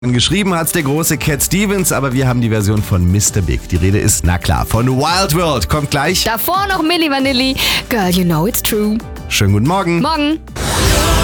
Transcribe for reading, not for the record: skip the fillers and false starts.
Geschrieben hat's der große Cat Stevens, aber wir haben die Version von Mr. Big. Die Rede ist, na klar, von Wild World. Kommt gleich. Davor noch Milli Vanilli. Girl, you know it's true. Schönen guten Morgen. Morgen.